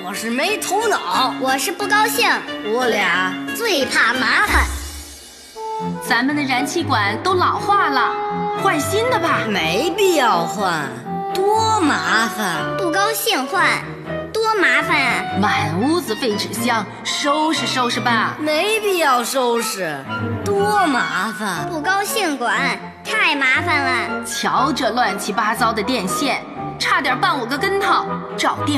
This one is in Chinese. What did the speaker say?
我是没头脑， 我是不高兴， 我俩最怕麻烦。 咱们的燃气管都老化了，换新的吧。 没必要换，多麻烦。 不高兴换，多麻烦啊！ 满屋子废纸箱，收拾收拾吧。 没必要收拾，多麻烦。 不高兴管，太麻烦了。 瞧这乱七八糟的电线，差点绊我个跟头。找电